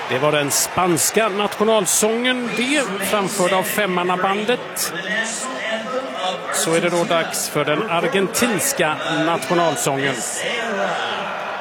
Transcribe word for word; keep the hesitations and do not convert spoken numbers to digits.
Det var den spanska nationalsången, det framförd av Femmannabandet. Så är det då dags för den argentinska nationalsången.